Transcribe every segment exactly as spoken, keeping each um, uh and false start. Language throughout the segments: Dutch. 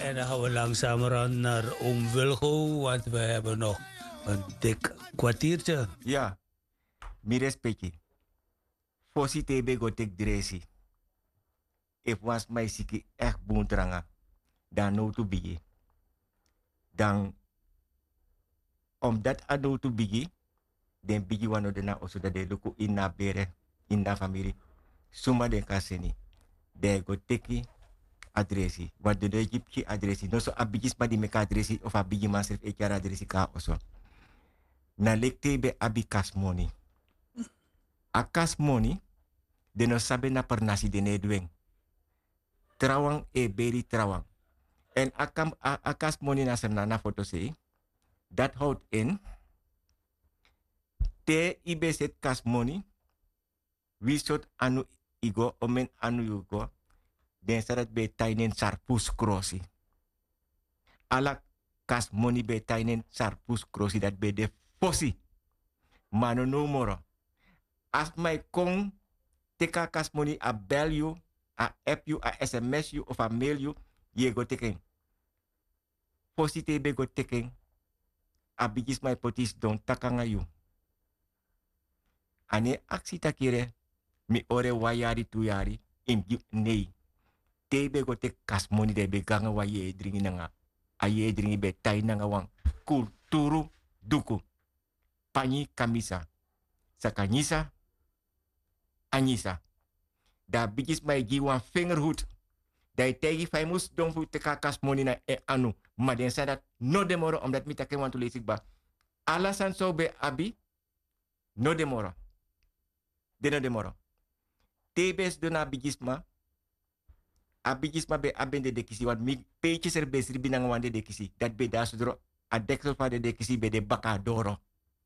En dan gaan we langzamerhand naar Oom Wilgo, want we hebben nog een dik kwartiertje. Ja, mi respecti. Fosi tebe go tek dresi. If was my siki echt boontranga, dan no to bigi. Dan, omdat a no to bigi, den bigi wano de na oso da de luku in na bere, in na family. Suma den kaseni. De go teki adresi. Wat de de jipki adresi. No so abigis ma di meka adresi of abigi man self ekara adresi ka oso. Na lekte be abi kas money. A kas money, de no sabe na per nasi de ne dueng. Trawang e beri trawang. En akam a, a kas money na sem na na foto sei. Dat houdt in. Te ibe set kas money. Wie soort anu igo, omen anu igo. Den sarat be tainen sarpus crossi. Ala kas money be tainen sarpus crossi dat be de fossi. Mano no moro. As my kong teka kas money a bel you, a app you, a sms you of a mail you, ye go teken. Fossi te be go teken. A bigis my potis don takanga you. Ane aksi takire mi ore wayari tu yari im nei. Te be go tek kas money de be ganga wa ye dringi nanga. A ye dringi be tai nanga wang. Kulturu duku. Pani kamisa. Sakanyisa. Anisa. Da bigis my gi wan fingerhoed. Da tegi famous don fu teka kas money na e anu. Maar den zei dat no demoro omdat mi take want to lees ik ba. Alasan so be abi. No demoro. De no demoro. Tebes do na bigisma. Abigisma be abende de kisi. Want mi peetjes er be sribi nang wande de kisi. Dat be da sudro. A deksel van de de kisi be de baka doro.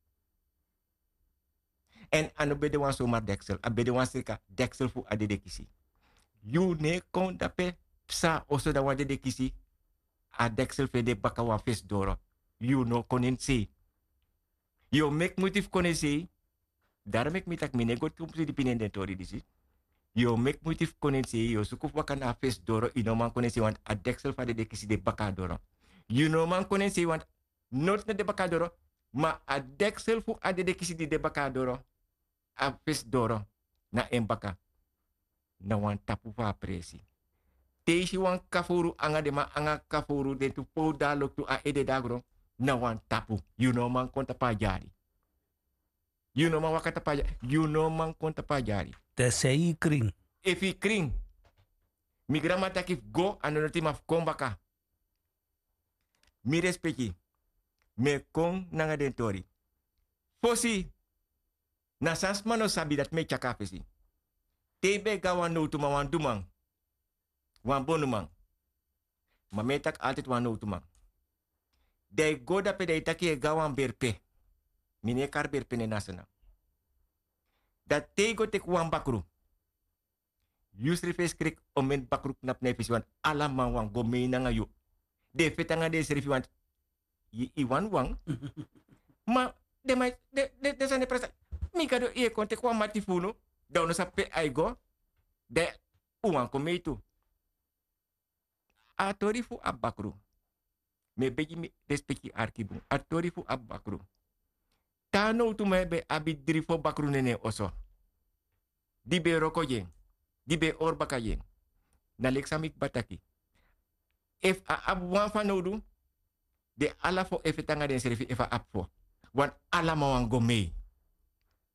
En anu be de wan somar deksel. A be de wan sirka deksel fu ade de kisi. You ne kon dape. Psa oso da wande de kisi. A deksel fe de baka wan vis doro. You no konen se. You make motif konen se. Daarom ik mitak mine got kumsi di pinen den tori disi. Yo make motif konen se. Yo sukuf wakan a vis doro. Ino man konen se want a deksel fa de de kisi de baka doro. You no man konen se want not na de baka doro. Ma a deksel fu a de de kisi di de baka doro. A vis doro. Na en baka. Na wan tapu fa presi. Teisi wan kafuru anga de ma anga kafuru de tu po da lok tu a ede dagro. Na wan tapu. You know man konta pa jari. You know man wakata pa jari. You know man konta pa jari. Tessei kring. If i kring. Mi grama takif go anonoti maf kombaka. Mi respecti. Me kong nanga den tori. Fosi. Na sans mano sabi dat me chakafesi. Tebe gawan no tu ma wan dumang. Wan bonumang. Ma me tak altijd wan no tu mang. De go da pe de taki e gawan berpe. Mine kar berpe ne nasana. Dat te go tek wan bakru. Yusri face krik omen bakru knap nefis wan ala man wan go me nanga yu. De fetanga de serifi wan i, i wan wang. Ma de mai de de de sane presta. Mi kado e kon tek wan matifuno. Da ono sa pe ai go. De uwan ko me tu. A torifu abakru. Me begi mi respecti arkibu. A torifu abakru. Tano tu me be abi drifo bakru nene oso. Di be roko yen. Di be orbaka yen. Na leksamik bataki. If a abu wan fanodu. De ala fo efetanga den serifi efa apfo. Wan ala ma wan go mee.